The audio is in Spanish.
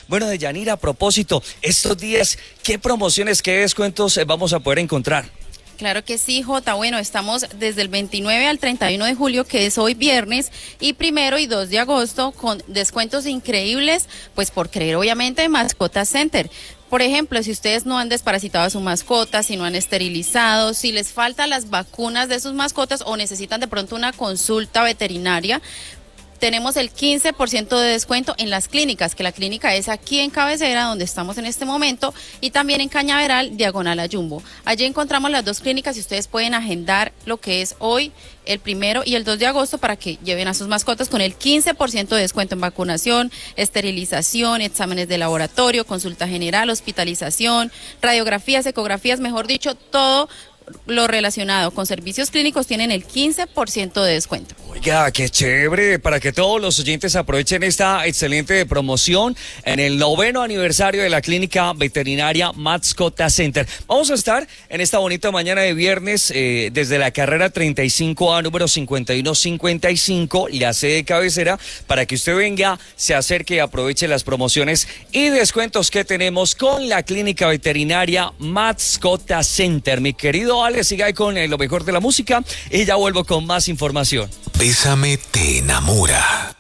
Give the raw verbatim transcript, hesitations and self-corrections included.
Bueno, Deyanira, a propósito, estos días, ¿qué promociones, qué descuentos eh, vamos a poder encontrar? Claro que sí, Jota. Bueno, estamos desde el veintinueve al treinta y uno de julio, que es hoy viernes, y primero y dos de agosto con descuentos increíbles, pues por creer obviamente Mascota Center. Por ejemplo, si ustedes no han desparasitado a su mascota, si no han esterilizado, si les faltan las vacunas de sus mascotas o necesitan de pronto una consulta veterinaria, tenemos el quince por ciento de descuento en las clínicas, que la clínica es aquí en Cabecera, donde estamos en este momento, y también en Cañaveral, diagonal a Jumbo. Allí encontramos las dos clínicas y ustedes pueden agendar lo que es hoy, el primero y el dos de agosto, para que lleven a sus mascotas con el quince por ciento de descuento en vacunación, esterilización, exámenes de laboratorio, consulta general, hospitalización, radiografías, ecografías, mejor dicho, todo lo relacionado con servicios clínicos tienen el quince por ciento de descuento. Oiga, qué chévere, para que todos los oyentes aprovechen esta excelente promoción en el noveno aniversario de la clínica veterinaria Mascota Center. Vamos a estar en esta bonita mañana de viernes eh, desde la carrera treinta y cinco A número cincuenta y uno cincuenta y cinco, la sede de Cabecera, para que usted venga, se acerque y aproveche las promociones y descuentos que tenemos con la clínica veterinaria Mascota Center. Mi querido Ale, siga ahí con eh, lo mejor de la música y ya vuelvo con más información. Bésame te enamora.